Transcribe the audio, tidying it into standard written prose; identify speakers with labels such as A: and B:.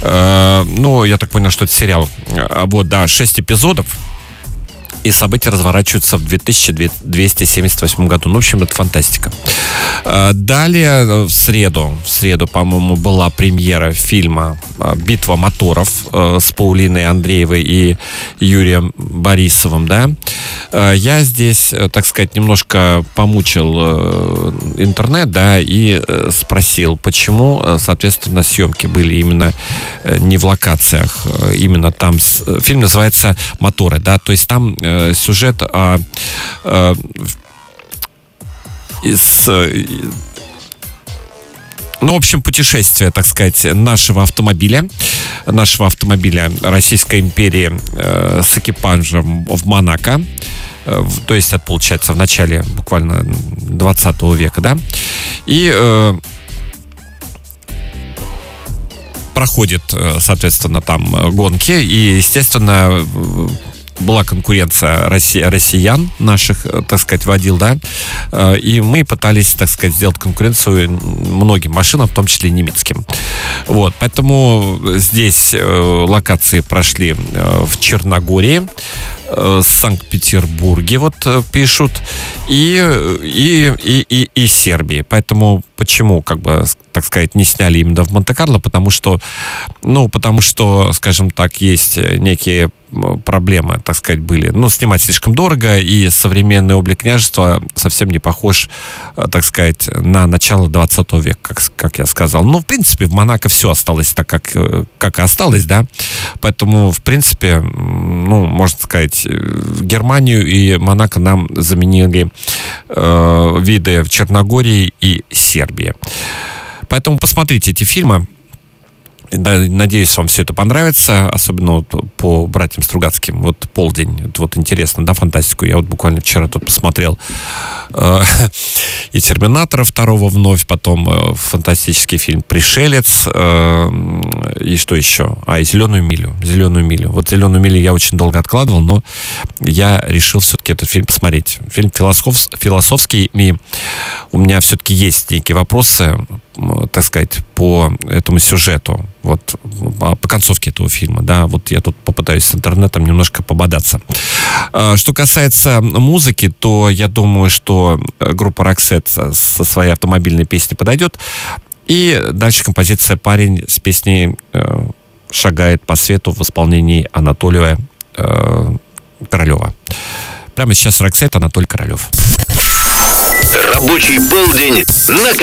A: Ну, я так понял, что это сериал. Вот, да, 6 эпизодов. И события разворачиваются в 2278 году. Ну, в общем, это фантастика. Далее, в среду, по-моему, была премьера фильма «Битва моторов» с Паулиной Андреевой и Юрием Борисовым, да. Я здесь, так сказать, немножко помучил интернет, да, и спросил, почему, соответственно, съемки были именно не в локациях, именно там. Фильм называется «Моторы», да, то есть там сюжет ну, в общем, путешествие, так сказать, нашего автомобиля Российской империи с экипажем в Монако. То есть это получается в начале буквально 20 века, да. И проходит, соответственно, там гонки. И, естественно, была конкуренция россиян наших, так сказать, водил, да, и мы пытались, так сказать, сделать конкуренцию многим машинам, в том числе и немецким. Вот, поэтому здесь локации прошли в Черногории, Санкт-Петербурге, вот пишут, и Сербии. Поэтому почему, как бы, так сказать, не сняли именно в Монте-Карло? Потому что, скажем так, есть некие проблемы, так сказать, были. Ну, снимать слишком дорого, и современный облик княжества совсем не похож, так сказать, на начало 20 века, как я сказал. Ну, в принципе, в Монако все осталось так, как и осталось, да. Поэтому, в принципе, ну, можно сказать, Германию и Монако нам заменили виды в Черногории и Сербии. Поэтому посмотрите эти фильмы. Надеюсь, вам все это понравится, особенно вот по братьям Стругацким. Вот «Полдень», это вот интересно, да, фантастику. Я вот буквально вчера тут посмотрел и «Терминатора» второго вновь, потом фантастический фильм «Пришелец», и что еще? И «Зеленую милю». Вот «Зеленую милю» я очень долго откладывал, но я решил все-таки этот фильм посмотреть. Фильм философский, и у меня все-таки есть некие вопросы, так сказать, по этому сюжету, вот по концовке этого фильма, да, вот я тут попытаюсь с интернетом немножко пободаться. Что касается музыки, то я думаю, что группа Roxette со своей автомобильной песней подойдет. И дальше композиция «Парень» с песней «Шагает по свету» в исполнении Анатолия Королева. Прямо сейчас Roxette, Анатолий Королев.
B: Рабочий полдень на